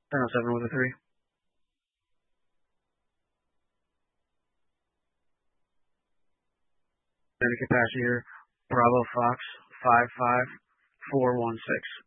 1007 with a 3. Connecticut passenger Bravo Fox 55416.